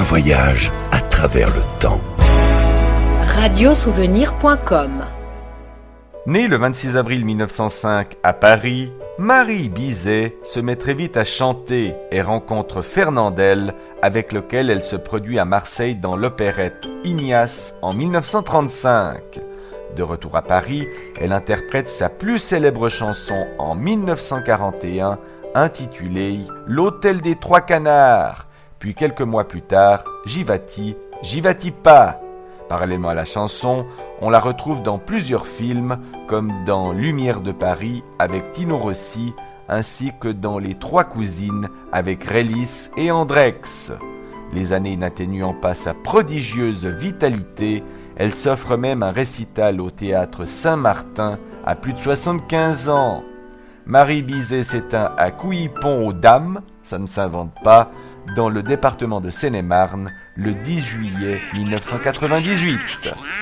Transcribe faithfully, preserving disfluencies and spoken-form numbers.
voyage à travers le temps. radiosouvenir point com. Née le vingt-six avril mille neuf cent cinq à Paris, Marie Bizet se met très vite à chanter et rencontre Fernandel, avec lequel elle se produit à Marseille dans l'opérette Ignace en mille neuf cent trente-cinq. De retour à Paris, elle interprète sa plus célèbre chanson en mille neuf cent quarante et un, intitulée « L'Hôtel des Trois Canards », puis quelques mois plus tard, « J'y vas-tu, j'y vas-tu pas ». Parallèlement à la chanson, on la retrouve dans plusieurs films, comme dans Lumière de Paris avec Tino Rossi, ainsi que dans Les Trois Cousines avec Rélis et Andrex. Les années n'atténuant pas sa prodigieuse vitalité, elle s'offre même un récital au théâtre Saint-Martin à plus de soixante-quinze ans. Marie Bizet s'éteint à Couillipon aux Dames, ça ne s'invente pas, dans le département de Seine-et-Marne, le dix juillet mille neuf cent quatre-vingt-dix-huit.